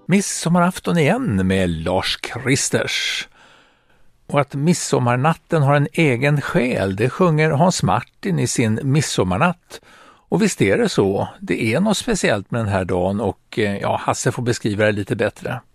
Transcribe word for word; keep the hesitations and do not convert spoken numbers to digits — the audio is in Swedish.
Midsommarafton igen med Lars Kristers. Och att midsommarnatten har en egen själ, det sjunger Hans Martin i sin midsommarnatt. Och visst är det så, det är något speciellt med den här dagen och ja, Hasse får beskriva det lite bättre.